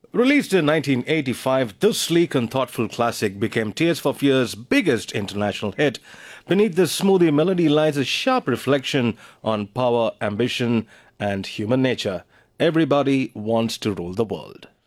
Released in 1985, this sleek and thoughtful classic became Tears for Fears' biggest international hit. Beneath this smoothie melody lies a sharp reflection on power, ambition, and human nature. Everybody wants to rule the world.